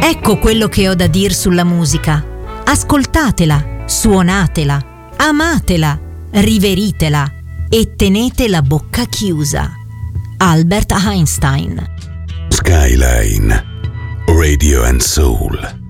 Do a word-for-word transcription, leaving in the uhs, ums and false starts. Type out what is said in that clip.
Ecco quello che ho da dir sulla musica. Ascoltatela, suonatela, amatela, riveritela e tenete la bocca chiusa. Albert Einstein. Skyline Radio and Soul.